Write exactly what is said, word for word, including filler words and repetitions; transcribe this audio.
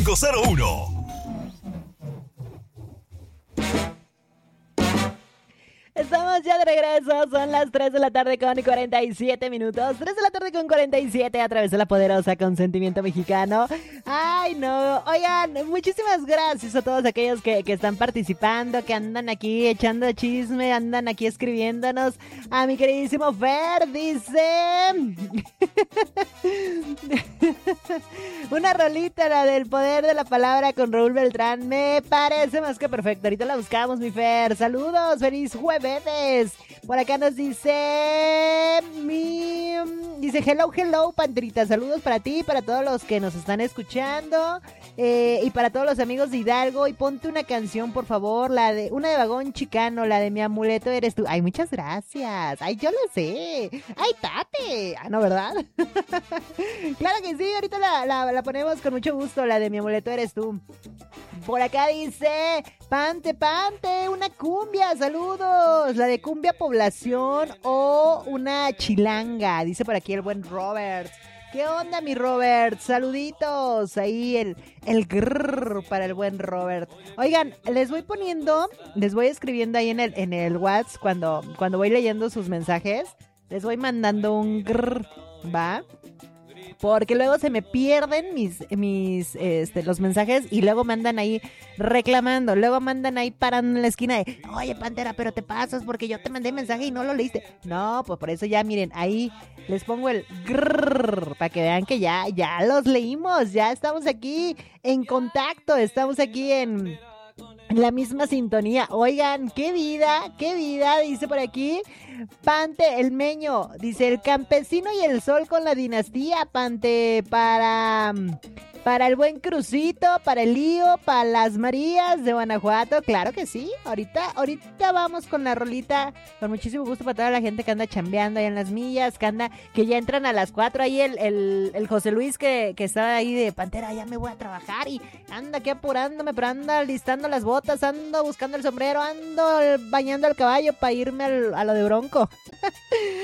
cero uno. Estamos ya de regreso, son las tres de la tarde con cuarenta y siete minutos, tres de la tarde con cuarenta y siete a través de la poderosa Consentimiento Mexicano. Ay no, oigan, muchísimas gracias a todos aquellos que, que están participando, que andan aquí echando chisme, andan aquí escribiéndonos. A mi queridísimo Fer dice... Una rolita, la del poder de la palabra con Raúl Beltrán, me parece más que perfecto. Ahorita la buscamos, mi Fer. Saludos, feliz jueves. Por acá nos dice mi dice hello, hello, Panterita. Saludos para ti, para todos los que nos están escuchando, eh, y para todos los amigos de Hidalgo. Y ponte una canción, por favor, la de una de Vagón Chicano, la de Mi amuleto eres tú. Ay, muchas gracias. Ay, yo lo sé. Ay, Tate. Ah, no, ¿verdad? Claro que sí, ahorita la, la, la ponemos con mucho gusto, la de Mi amuleto eres tú. Por acá dice Pante, Pante, una cumbia, saludos. La de cumbia población o una chilanga, dice por aquí el buen Robert. ¿Qué onda, mi Robert? Saluditos. Ahí el, el grrr para el buen Robert. Oigan, les voy poniendo, les voy escribiendo ahí en el, en el WhatsApp cuando, cuando voy leyendo sus mensajes. Les voy mandando un grrr, ¿va? Porque luego se me pierden mis, mis, este, los mensajes y luego me andan ahí reclamando. Luego me andan ahí parando en la esquina de, oye, Pantera, pero te pasas porque yo te mandé mensaje y no lo leíste. No, pues por eso ya, miren, ahí les pongo el grrr para que vean que ya, ya los leímos. Ya estamos aquí en contacto, estamos aquí en... la misma sintonía. Oigan, qué vida, qué vida, dice por aquí Pante, el Meño, dice el campesino y el sol con la dinastía, Pante, para... para el buen Crucito, para el Lío, para las Marías de Guanajuato, claro que sí. Ahorita, ahorita vamos con la rolita, con muchísimo gusto para toda la gente que anda chambeando ahí en las millas, que anda, que ya entran a las cuatro, ahí el, el, el José Luis que, que estaba ahí de Pantera, ya me voy a trabajar y anda aquí apurándome, pero anda listando las botas, ando buscando el sombrero, ando bañando al caballo para irme al, a lo de Bronco.